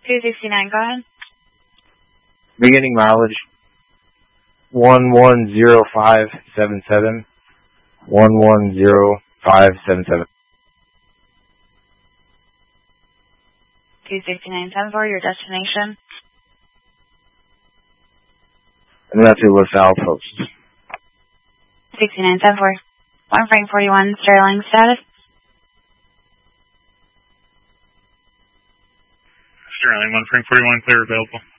269, go ahead. Beginning mileage 110577. 110577. 269.74, your destination. I'm going to LaSalle Post. 69.74. 1 Frank 41, Sterling status. Sterling, 1 Frank 41, clear available.